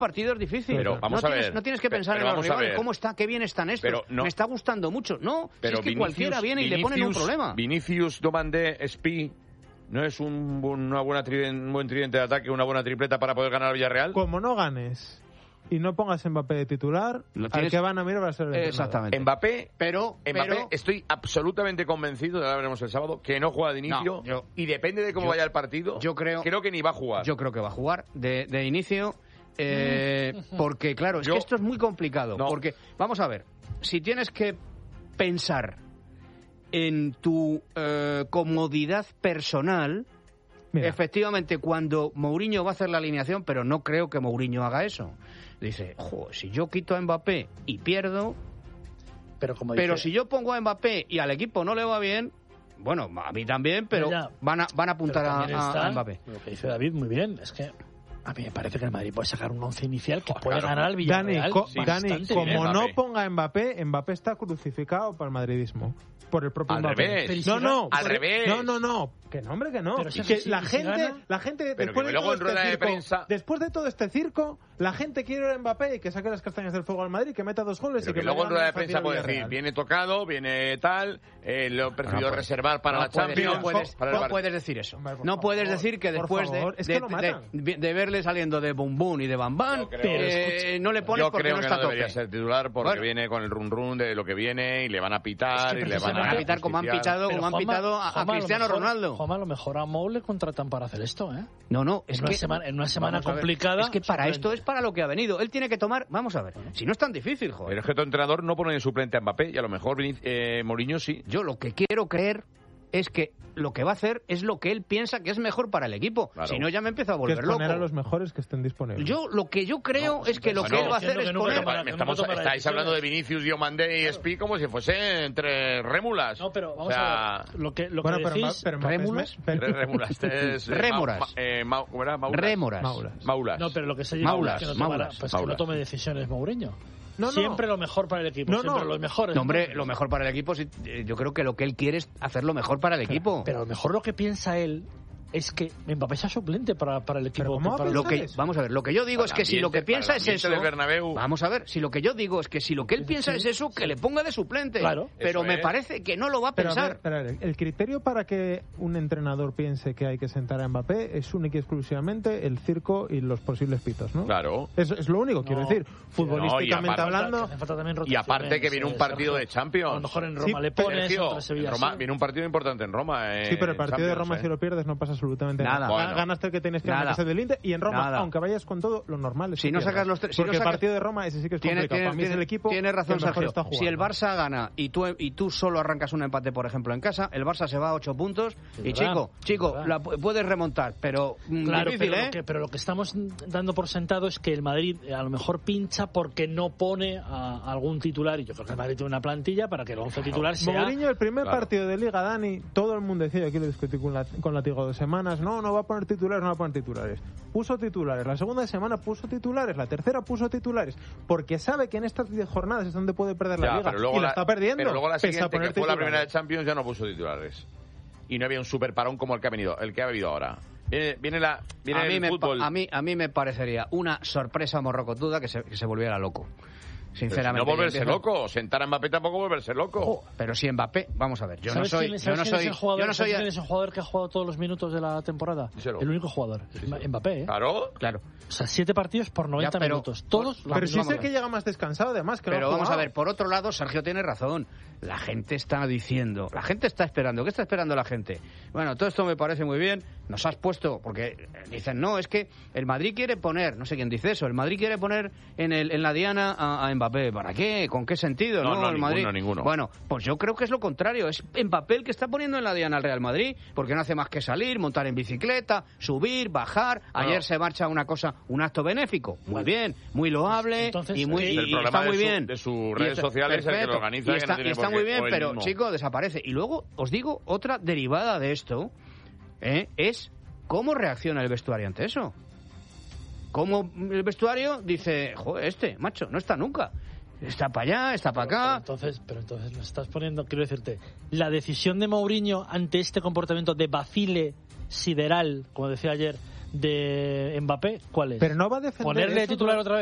partidos difíciles. Pero vamos a ver. No tienes que pensar en los rivales. ¿Cómo está? ¿Qué bien están estos? Me está gustando mucho. No, pero si es que cualquiera viene y le ponen un problema. Vinicius, Domandé, Espí, ¿no es un buen tridente de ataque, una buena tripleta para poder ganar al Villarreal? Como no ganes y no pongas Mbappé de titular, al que van a mirar va a ser el Exactamente. Mbappé, estoy absolutamente convencido, ya veremos el sábado, que no juega de inicio y depende de cómo vaya el partido. Yo creo que ni va a jugar. Yo creo que va a jugar de inicio, porque claro, es que esto es muy complicado. Porque, vamos a ver, si tienes que pensar en tu comodidad personal, efectivamente, cuando Mourinho va a hacer la alineación, pero no creo que Mourinho haga eso. Dice, si yo quito a Mbappé y pierdo, pero si yo pongo a Mbappé y al equipo no le va bien, bueno, a mí también, pero van a apuntar a Mbappé. Lo que dice David, muy bien, es que a mí me parece que el Madrid puede sacar un once inicial que puede ganar al Villarreal. Dani, como no ponga a Mbappé está crucificado para el madridismo. Por el propio Mbappé. Revés. Al revés. No. Que no, hombre, que no. Que la gente después de todo este circo, la gente quiere ver a Mbappé y que saque las castañas del fuego al Madrid, que meta 2 goles pero y que luego en rueda de prensa puede decir, viene tocado, viene tal, lo he preferido reservar para la Champions. No puedes decir eso. No puedes decir que después de verle saliendo de Bum Bum y de Bam Bam, no le pones porque no está a tope. Yo creo que no debería ser titular porque viene con el run de lo que viene y le van a pitar y le van a pitar como han pitado a Cristiano Ronaldo. Juanma, a lo mejor a Mou le contratan para hacer esto, ¿eh? No, es que en una semana complicada. Es que para esto es para lo que ha venido. Él tiene que tomar, vamos a ver, si no es tan difícil, joder. Pero es que tu entrenador no pone de suplente a Mbappé y a lo mejor Mourinho sí. Yo lo que quiero creer es que lo que va a hacer es lo que él piensa que es mejor para el equipo. Claro. Si no, ya me empiezo a volver loco. Poner a los mejores que estén disponibles. Lo que yo creo es que lo que él va a hacer es poner... Estáis hablando de Vinicius, Diomandé y Espí como si fuese entre rémulas. No, pero vamos a ver. Lo que decís... ¿Rémulas? Rémulas. Maulas. No, pero lo que se lleva es que no tome decisiones Mourinho. Siempre lo mejor para el equipo, siempre los mejores. No, hombre, lo mejor para el equipo, yo creo que lo que él quiere es hacer lo mejor para el equipo. Pero a lo mejor lo que piensa él es que Mbappé sea suplente para el equipo. Vamos a ver, lo que yo digo es que si lo que piensa es eso... Vamos a ver, si lo que yo digo es que si lo que él piensa es eso, que le ponga de suplente. Claro. Pero me parece que no lo va a pensar. Pero a ver, el criterio para que un entrenador piense que hay que sentar a Mbappé es único y exclusivamente el circo y los posibles pitos, ¿no? Claro. Es lo único, quiero decir. Futbolísticamente hablando... Y aparte que viene un partido de Champions. A lo mejor en Roma le pones, viene un partido importante en Roma. Sí, pero el partido de Roma si lo pierdes no pasa absolutamente nada. Ganaste el que tienes que ganar, que es el del Inter, y en Roma, aunque vayas con todo, lo normal es si no sacas los tres, porque el partido de Roma ese sí que es complicado. Para mí es el equipo. Tienes razón, Sergio. Si el Barça gana y tú solo arrancas un empate, por ejemplo, en casa, el Barça se va a 8 puntos y chico, puedes remontar, pero difícil, pero lo que estamos dando por sentado es que el Madrid a lo mejor pincha porque no pone a algún titular, y yo creo que el Madrid tiene una plantilla para que el 11 titular sea... Mourinho, el primer partido de Liga, Dani, todo el mundo decía, aquí lo discutí con Látigo 2 semanas, no va a poner titulares, no va a poner titulares. Puso titulares, la segunda semana puso titulares, la tercera puso titulares, porque sabe que en estas 10 jornadas es donde puede perder la Liga, y la está perdiendo. Pero luego la siguiente, que fue la primera de Champions, ya no puso titulares. Y no había un super parón como el que ha habido ahora. Viene el fútbol. A mí me parecería una sorpresa morrocotuda que se volviera loco. Sinceramente. No volverse loco, sentar a Mbappé tampoco volverse loco. Pero si Mbappé, vamos a ver, yo no soy ¿quién es el jugador que ha jugado todos los minutos de la temporada? El único jugador, Mbappé, ¿eh? Claro. O sea, 7 partidos por 90 minutos, todos. Pero si es el que llega más descansado, además. Pero vamos a ver, por otro lado, Sergio tiene razón. La gente está diciendo, la gente está esperando. ¿Qué está esperando la gente? Bueno, todo esto me parece muy bien. Nos has puesto, porque dicen, no, es que el Madrid quiere poner, no sé quién dice eso, el Madrid quiere poner en la diana a Mbappé. ¿Para qué? ¿Con qué sentido? No, el Madrid. Ninguno. Bueno, pues yo creo que es lo contrario. Es Mbappé el que está poniendo en la diana al Real Madrid, porque no hace más que salir, montar en bicicleta, subir, bajar. Ayer se marcha un acto benéfico. Muy bien, muy loable. Entonces, y está muy bien. De sus redes sociales, el que lo organiza. Y está muy bien, pero chico, desaparece. Y luego os digo otra derivada de esto, es cómo reacciona el vestuario ante eso. Cómo el vestuario dice, joder, macho, no está nunca. Está para allá, está para acá. Pero entonces nos estás poniendo, quiero decirte, la decisión de Mourinho ante este comportamiento de vacile sideral, como decía ayer, de Mbappé, ¿cuál es? Pero no va a defender ponerle eso, titular otra vez.